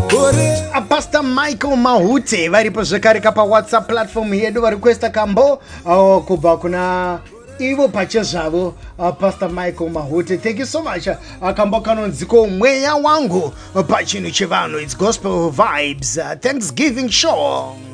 Pastor Michael Mahute varipo zvakare kapa WhatsApp platform yedu vari kuesta kambo kubva kuna ivo pache zvavo. Pastor Michael Mahute, thank you so much. Kambo kanonziko mweya wangu pachinhu chevanhu, it's gospel vibes, Thanksgiving show.